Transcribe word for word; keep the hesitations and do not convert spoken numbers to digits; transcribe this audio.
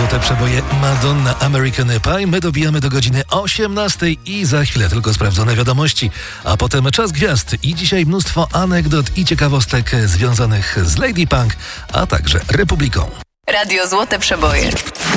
Złote Przeboje Madonna American Pie. My dobijamy do godziny osiemnastej i za chwilę tylko sprawdzone wiadomości, a potem Czas Gwiazd i dzisiaj mnóstwo anegdot i ciekawostek związanych z Lady Punk, a także Republiką. Radio Złote Przeboje.